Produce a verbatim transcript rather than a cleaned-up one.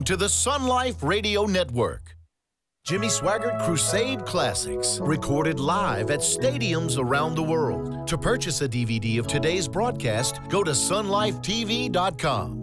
to the Sun Life Radio Network. Jimmy Swaggart Crusade Classics, recorded live at stadiums around the world. To purchase a D V D of today's broadcast, go to sun life t v dot com.